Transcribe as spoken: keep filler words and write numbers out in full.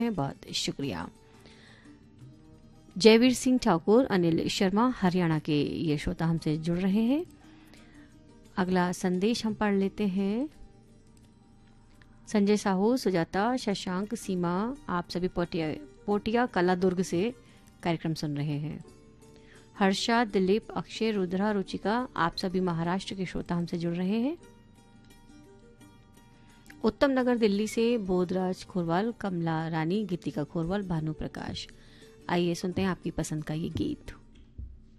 हैं, बहुत शुक्रिया। जयवीर सिंह ठाकुर, अनिल शर्मा हरियाणा के ये श्रोता हमसे जुड़ रहे हैं। अगला संदेश हम पढ़ लेते हैं। संजय साहू, सुजाता, शशांक, सीमा, आप सभी पोटिया पोटिया कला दुर्ग से कार्यक्रम सुन रहे हैं। हर्षा, दिलीप, अक्षय, रुद्रा, रुचिका, आप सभी महाराष्ट्र के श्रोता हमसे जुड़ रहे हैं। उत्तम नगर दिल्ली से बोधराज खोरवाल, कमला रानी, गीतिका खोरवाल, भानु प्रकाश। आइए सुनते हैं आपकी पसंद का ये गीत।